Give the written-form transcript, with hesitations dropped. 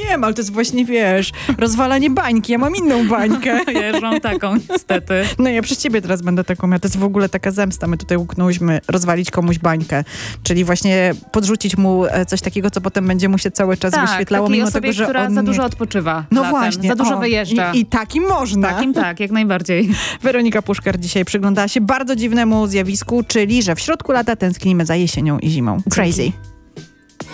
wiem, ale to jest właśnie, wiesz, rozwalanie bańki. Ja mam inną bańkę. Ja już mam taką, niestety. No ja przez ciebie teraz będę taką miała. To jest w ogóle taka zemsta. My tutaj uknęłyśmy rozwalić komuś bańkę. Czyli właśnie podrzucić mu coś takiego, co potem będzie mu się cały czas wyświetlało. Takiej mimo osobie, tego, że która on za dużo odpoczywa. No latem, właśnie. Za dużo wyjeżdża. I takim można. Takim tak, jak najbardziej. Weronika Puszkar dzisiaj przyglądała się bardzo dziwnemu zjawisku, czyli że w środku lata tęsknimy za jesienią i zimą. Crazy.